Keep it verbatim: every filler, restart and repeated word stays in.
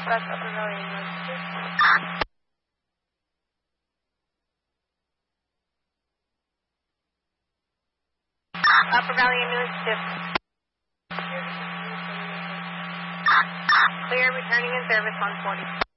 Southwest Upper Valley News. Upper Valley News shift. Clear, returning in service one forty.